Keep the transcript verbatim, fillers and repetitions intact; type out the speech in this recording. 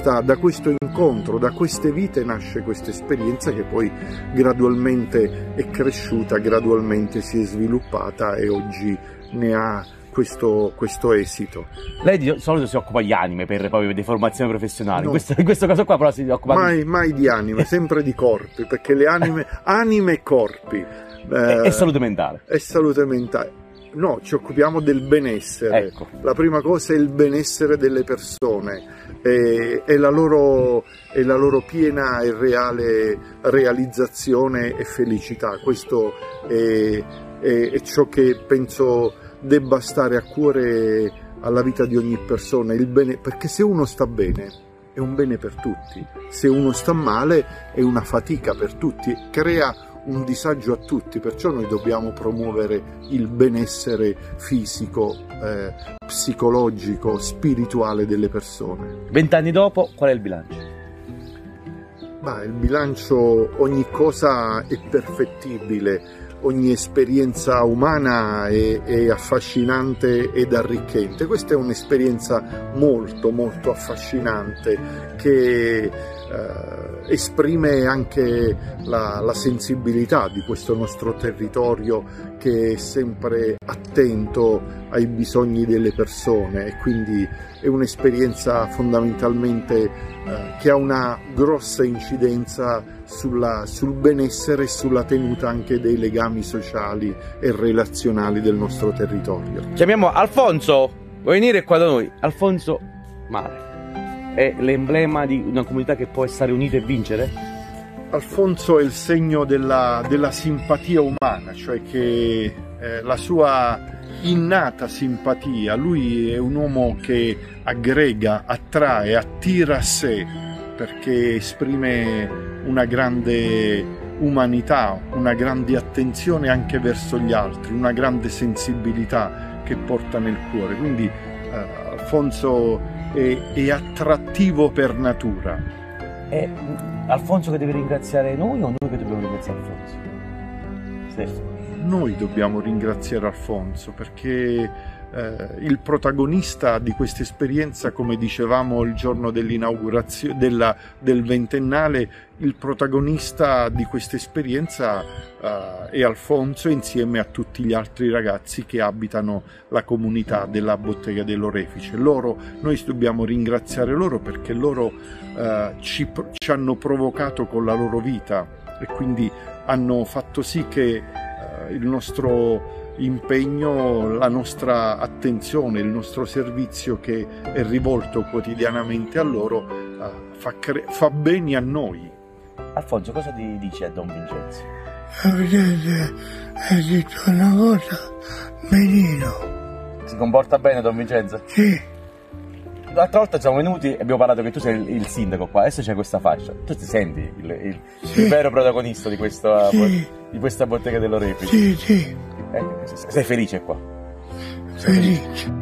questa, da questo incontro, da queste vite nasce questa esperienza che poi gradualmente è cresciuta, gradualmente si è sviluppata e oggi ne ha questo, questo esito. Lei di solito si occupa di anime per poi di formazione professionale, No. in, questo, in questo caso qua però si occupa Mai, di... mai di anime, sempre di corpi, perché le anime, anime e corpi. Eh, e salute mentale. E salute mentale. No, ci occupiamo del benessere. Ecco. La prima cosa è il benessere delle persone e, e, la loro, e la loro piena e reale realizzazione e felicità. Questo è, è, è ciò che penso debba stare a cuore alla vita di ogni persona, il bene, perché se uno sta bene è un bene per tutti, se uno sta male è una fatica per tutti, crea un disagio a tutti, perciò noi dobbiamo promuovere il benessere fisico, eh, psicologico, spirituale delle persone. Vent'anni dopo, qual è il bilancio? Bah, il bilancio, ogni cosa è perfettibile, ogni esperienza umana è, è affascinante ed arricchente. Questa è un'esperienza molto molto affascinante che eh, esprime anche la, la sensibilità di questo nostro territorio, che è sempre attento ai bisogni delle persone, e quindi è un'esperienza fondamentalmente eh, che ha una grossa incidenza sulla, sul benessere e sulla tenuta anche dei legami sociali e relazionali del nostro territorio. Chiamiamo Alfonso, vuoi venire qua da noi? Alfonso Mare è l'emblema di una comunità che può stare unita e vincere? Alfonso è il segno della, della simpatia umana, cioè che eh, la sua innata simpatia, lui è un uomo che aggrega, attrae, attira a sé, perché esprime una grande umanità, una grande attenzione anche verso gli altri, una grande sensibilità che porta nel cuore. Quindi eh, Alfonso è, è attrattivo per natura. È Alfonso che deve ringraziare noi o noi che dobbiamo ringraziare Alfonso? Sì. Noi dobbiamo ringraziare Alfonso perché eh, il protagonista di questa esperienza, come dicevamo il giorno dell'inaugurazione della, del ventennale, il protagonista di questa esperienza eh, è Alfonso, insieme a tutti gli altri ragazzi che abitano la comunità della Bottega dell'Orefice. Loro, noi dobbiamo ringraziare loro perché loro eh, ci, ci hanno provocato con la loro vita e quindi hanno fatto sì che il nostro impegno, la nostra attenzione, il nostro servizio che è rivolto quotidianamente a loro uh, fa, fa bene a noi. Alfonso, cosa ti dici a Don Vincenzo? Don Vincenzo ha detto una cosa benino. Si comporta bene Don Vincenzo? Sì. L'altra volta siamo venuti e abbiamo parlato che tu sei il, il sindaco qua, adesso c'è questa fascia. Tu ti senti il, il, sì. il vero protagonista di questa, sì. di questa Bottega dell'Orefice? Sì, sì. Eh, sei felice qua? Felice.